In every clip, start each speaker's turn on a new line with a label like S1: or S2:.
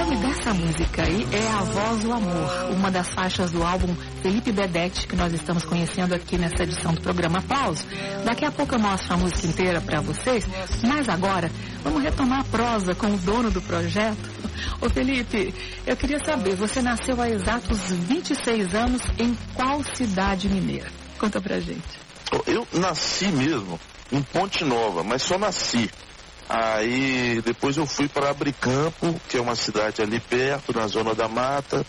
S1: nome dessa música aí é A Voz do Amor, uma das faixas do álbum Felipe Bedete, que nós estamos conhecendo aqui nessa edição do programa Aplauso. Daqui a pouco eu mostro a música inteira para vocês, mas agora vamos retomar a prosa com o dono do projeto. Ô Felipe, eu queria saber, você nasceu há exatos 26 anos em qual cidade mineira? Conta pra gente.
S2: Eu nasci mesmo em Ponte Nova, mas só nasci. Aí depois eu fui para Abricampo, que é uma cidade ali perto, na zona da mata.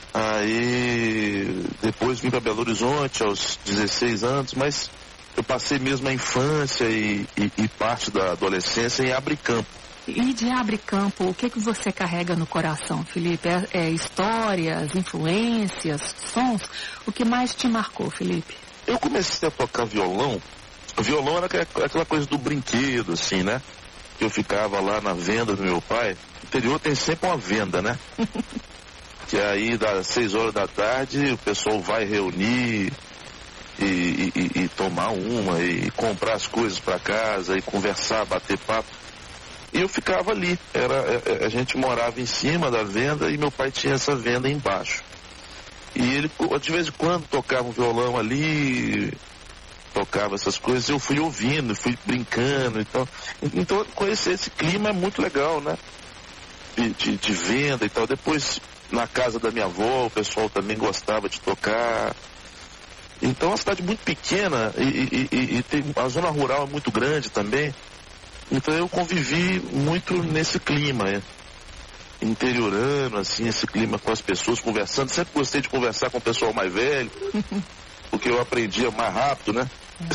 S2: Aí depois vim para Belo Horizonte aos 16 anos, mas eu passei mesmo a infância e parte da adolescência em Abricampo.
S1: E de Abricampo, o que você carrega no coração, Felipe? É histórias, influências, sons? O que mais te marcou, Felipe?
S2: Eu comecei a tocar violão. O violão era aquela coisa do brinquedo, assim, né? Eu ficava lá na venda do meu pai. No interior tem sempre uma venda, né? Que aí das 6 horas da tarde o pessoal vai reunir e tomar uma e comprar as coisas para casa e conversar, bater papo. E eu ficava ali. A gente morava em cima da venda e meu pai tinha essa venda embaixo. E ele de vez em quando tocava um violão ali, tocava essas coisas, eu fui ouvindo, fui brincando e tal. Então conhecer esse clima é muito legal, né? De venda e tal. Depois, na casa da minha avó, o pessoal também gostava de tocar. Então é uma cidade muito pequena e a zona rural é muito grande também. Então eu convivi muito nesse clima, interiorano, assim, esse clima com as pessoas, conversando. Sempre gostei de conversar com o pessoal mais velho, porque eu aprendia mais rápido, né?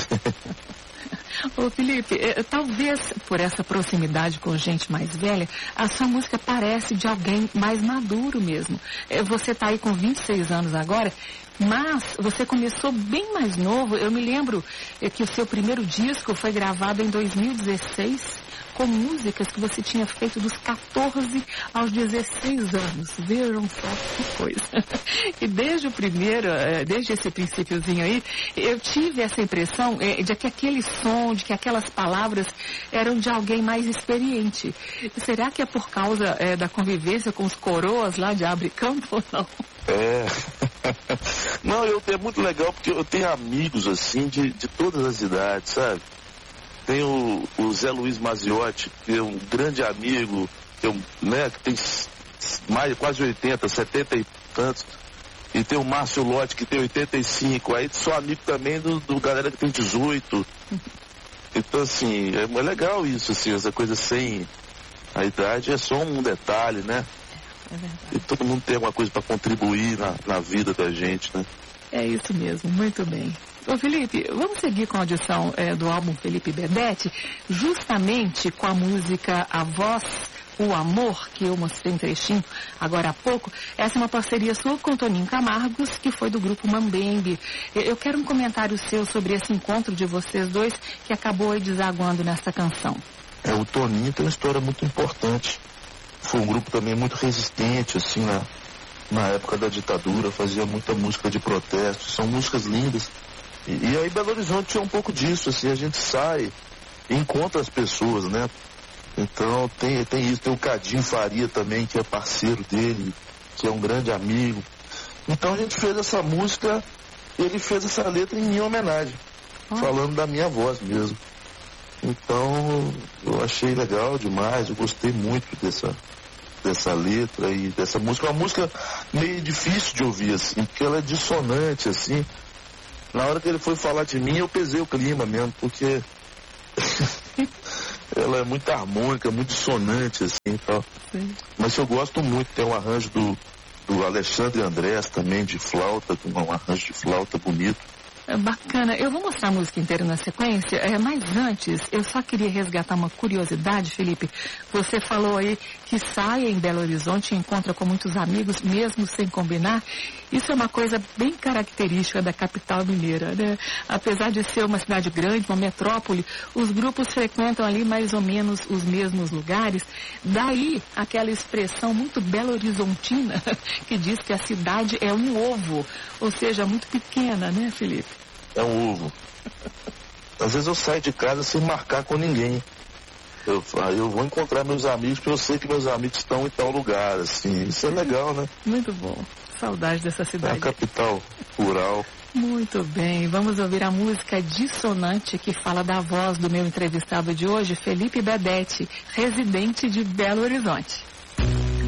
S1: Ô Felipe, talvez por essa proximidade com gente mais velha, a sua música parece de alguém mais maduro mesmo. Você está aí com 26 anos agora, mas você começou bem mais novo. Eu me lembro que o seu primeiro disco foi gravado em 2016, com músicas que você tinha feito dos 14 aos 16 anos. Vejam só que coisa. E desde esse princípiozinho aí, eu tive essa impressão de que aquele som, de que aquelas palavras eram de alguém mais experiente. Será que é por causa da convivência com os coroas lá de Abricampo ou não?
S2: Não, é muito legal porque eu tenho amigos assim de todas as idades, sabe? Tem o Zé Luiz Maziotti, que é um grande amigo, que tem quase 80, 70 e tantos. E tem o Márcio Lotti, que tem 85. Aí sou amigo também do galera que tem 18. Então, assim, é legal isso, assim, essa coisa sem a idade é só um detalhe, né?
S1: É verdade.
S2: E todo mundo tem alguma coisa para contribuir na vida da gente, né?
S1: É isso mesmo, muito bem. Ô Felipe, vamos seguir com a audição do álbum Felipe Bedete, justamente com a música A Voz, o Amor, que eu mostrei um trechinho agora há pouco. Essa é uma parceria sua com o Toninho Camargos, que foi do grupo Mambembe. Eu quero um comentário seu sobre esse encontro de vocês dois, que acabou aí desaguando nessa canção.
S2: O Toninho tem uma história muito importante. Foi um grupo também muito resistente, assim, na época da ditadura, fazia muita música de protesto, são músicas lindas. E aí Belo Horizonte tinha um pouco disso, assim, a gente sai e encontra as pessoas, né? Então tem isso, tem o Cadinho Faria também, que é parceiro dele, que é um grande amigo. Então a gente fez essa música, ele fez essa letra em minha homenagem, falando da minha voz mesmo. Então eu achei legal demais, eu gostei muito dessa letra e dessa música. É uma música meio difícil de ouvir, assim, porque ela é dissonante, assim. Na hora que ele foi falar de mim, eu pesei o clima mesmo, porque ela é muito harmônica, muito dissonante, assim, e tal. Mas eu gosto muito, tem um arranjo do Alexandre Andrés também, de flauta, um arranjo de flauta bonito.
S1: Bacana. Eu vou mostrar a música inteira na sequência, mas antes, eu só queria resgatar uma curiosidade, Felipe. Você falou aí que sai em Belo Horizonte e encontra com muitos amigos, mesmo sem combinar. Isso é uma coisa bem característica da capital mineira, né? Apesar de ser uma cidade grande, uma metrópole, os grupos frequentam ali mais ou menos os mesmos lugares. Daí, aquela expressão muito belo-horizontina, que diz que a cidade é um ovo, ou seja, muito pequena, né, Felipe?
S2: É um ovo. Às vezes eu saio de casa sem marcar com ninguém. Aí eu vou encontrar meus amigos, porque eu sei que meus amigos estão em tal lugar, assim. Isso é legal, né?
S1: Muito bom. Saudade dessa
S2: É
S1: cidade.
S2: a capital rural.
S1: Muito bem. Vamos ouvir a música Dissonante, que fala da voz do meu entrevistado de hoje, Felipe Bedetti, residente de Belo Horizonte.